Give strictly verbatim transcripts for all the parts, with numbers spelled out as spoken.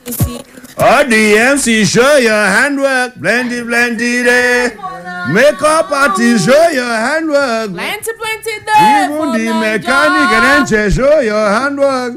All the M C show your handwork, plenty, plenty day. Makeup artist show your handwork, plenty, plenty day. Even the mechanic and engineer show your handwork.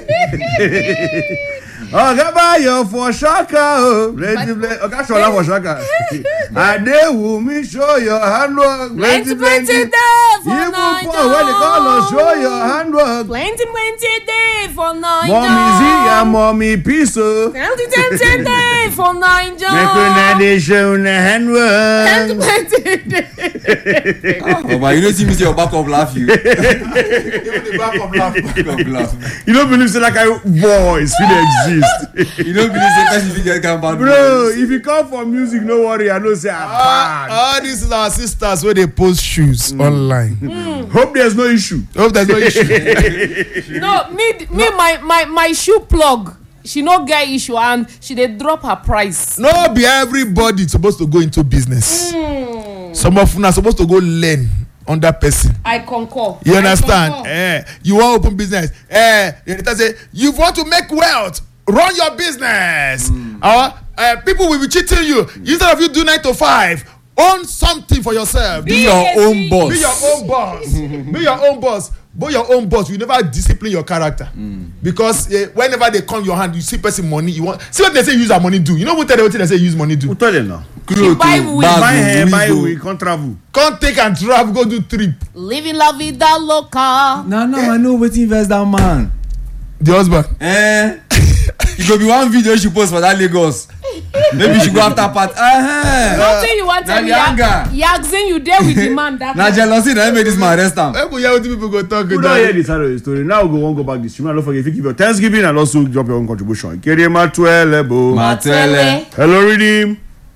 Oh, get by your for shaka, oh, plenty, plenty. Okay, show that for shaka. And they will me show your handwork, plenty, plenty day for Even Naija. for when they call us show your handwork. Plenty, plenty day for Naija. Mommy Z and mommy peace, oh. Plenty, plenty day for Naija. Make una dey show una handwork. Plenty, plenty day. Oh, but you don't see me see your back of laugh, you. Even the back of laugh. Back of laugh. You don't believe say that kind of voice really exist. You don't believe say person fit get kind bad Bro, voice. if you come for music, no worry, I know say I'm bad. All these are our sisters where they post shoes online. Hope there's no issue. Hope there's no issue. No, me, me, my, my, my shoe plug. She no get issue and she dey drop her price. No be everybody supposed to go into business. Mm. Some of them are supposed to go learn under person. I concur. You I understand? concur. Eh, you want to open business. Eh, you understand? Say you want to make wealth. Run your business. Mm. Or uh, people will be cheating you. Instead of you do nine to five, own something for yourself. Be your own boss. Be your own boss. Be your own boss. Be your own boss. You never discipline your character. Mm. Because uh, whenever they come your hand, you see person money. You want see what they say use our money do. You know what they say use money do. Who tell them now? She buy weed. Buy hair, buy weed, can't travel. Come take and travel, go do trip. Living la vida loca. Nah, no, I know wetin invest that man. The husband. Eh? E go be one video she post for that Lagos. Maybe she go after part. Uh-huh. Nothing you want to na me. the anger. Yaxing you there with the man that. Na jealousy na make this man arrest am. Hey, boy, what people go talk We don't hear the side of the story. Now we go on go back this stream. And don't forget if you give your Thanksgiving and also drop your own contribution. Kerema Twelebo. Matele. Hello, Redeem.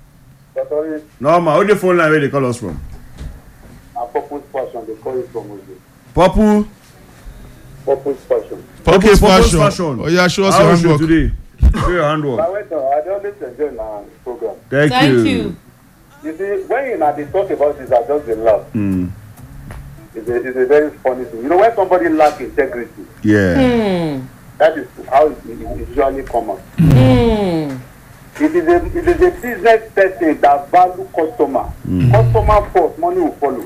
No, ma, where the phone line where they call us from? A purpose fashion, they call it from Ojo. Purple. Purpose fashion. Okay, Purpose Purpose fashion. fashion. Oh yeah, show us How your was you handwork. today? Show your handwork. I went on, I always enjoy my program. Thank, Thank you. you. You see, when you know they talk about this, I just dey laugh. Mm. It's a, it's a very funny thing. You know, when somebody lacks integrity, Yeah. Hmm. that is how it, it, it usually comes out. Hmm. It is a it is a business person that value customer. Mm. Customer first, money will follow.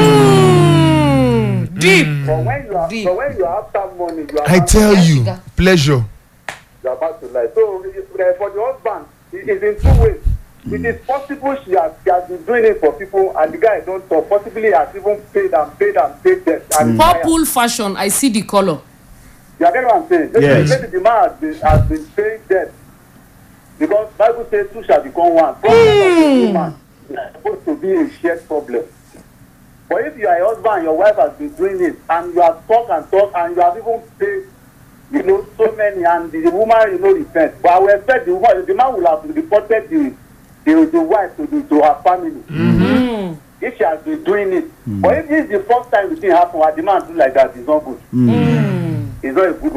Hmm. Deep. But when you are Deep. but when you are after money, you are I about, tell Yes, you, Chica. pleasure. you are about to lie. So uh, for the husband, it is in two ways. It is possible she has, she has been doing it for people and the guy don't talk. Possibly has even paid and paid and paid debt. And Purple fashion. I see the color. You are getting what I'm saying? Maybe, Yes. maybe the man has been, has been paying debt. Because Bible says two shall become one. Problem of the man is supposed to be a shared problem. But if you are a husband and your wife has been doing it and you have talk and talk and you have even paid, you know, so many and the, the woman, you know, repent. But I will expect the woman, the man will have reported the the, the wife to, the, to her family. Mm-hmm. If she has been doing it. Mm. But if this is the first time the thing happen and the man do like that, it's not good. Mm. It's not a good one.